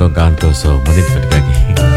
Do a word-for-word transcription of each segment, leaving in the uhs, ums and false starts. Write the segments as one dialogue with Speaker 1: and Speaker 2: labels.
Speaker 1: langkung kawan doso menit bagi.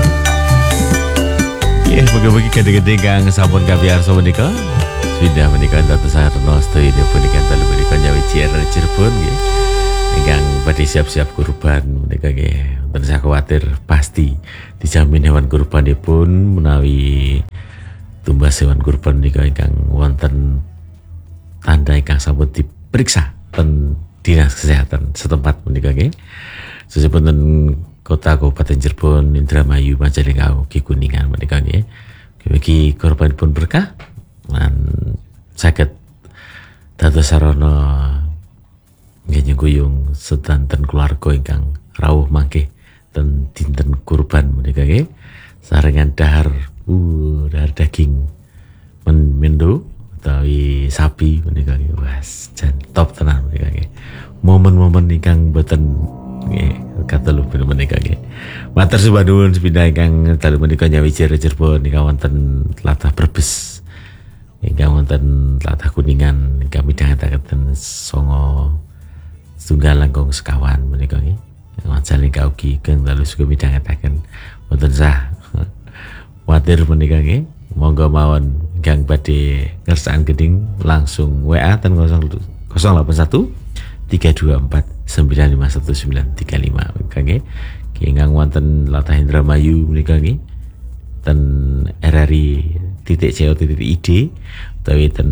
Speaker 1: Ya, bagi-bagi gede-gede kang sampun kabiarso menika. Sudah menika dados sarana sedaya punika dalu menika nyawi cier Cirebon nggih. Ingkang badhe siap-siap kurban menika nggih. Mboten usah kuwatir, pasti dijamin hewan kurbanipun menawi tumbas hewan kurban menika ingkang wonten tanda ingkang sampun diperiksa ten Dinas Kesehatan setempat menika nggih. Sesampun Kota Kabupaten Cirebon, Indramayu, Majalengka, Ki Kuningan menika nggih. Mugi korbanipun berkah lan saged dados sarana nggih nyengkuyung sedanten keluarga ingkang rawuh mangke ten dinten kurban menika nggih. Sarengan dahar uh dahar daging men mendo utawi sapi menika nggih. Wes jan top tenan menika nggih. Momen-momen ingkang boten nggih katelu menika nggih. Matur sembah nuwun sepindah ingkang dalu menika nyawi Cirebon ingkang wonten tlatah Brebes. Ingkang wonten tlatah Kuningan ingkang midhangetaken songo setunggal langkung sekawan menika nggih. Majalengka ugi kang dalu suka midhangetaken wonten sah. Watir menika nggih. Monggo mawon ingkang badhe ngersakaken geding langsung W A ten nol delapan satu tiga dua empat sembilan lima satu sembilan tiga lima nggih. Ingkang wonten latah Indramayu menika nggih ten R R I titik co titik id utawi ten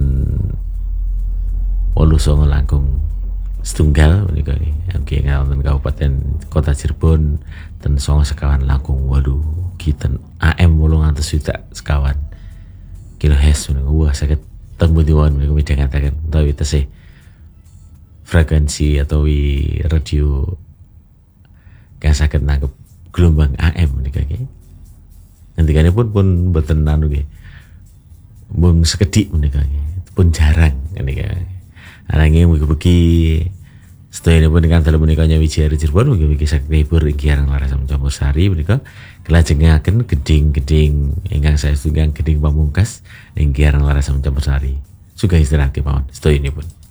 Speaker 1: wolu songo langkung setunggal menika nggih. Nggih wonten Kabupaten Kota Cirebon ten songo sekawan langkung wolu ten A M wolung atus swidak sekawan kilohertz menika. Wah saged teng pundi wonten menika midhangetaken utawi tesih frekuensi atau radio kang saged nangkep gelombang A M menika nggih. Ngendikanipun pun mboten anu nggih. Mung sekedhik menika nggih. Pun jarang menika. Ananging mugi-mugi sedayanipun ingkang dalu menika nyawi Cirebon mugi-mugi saged hibur ing Kiarang Laras Campur Sari menika kelajengaken geding-geding ingkang saestu ingkang geding pamungkas ing Kiarang Laras Campur Sari. Sugeng istirahat kemawon sedayanipun.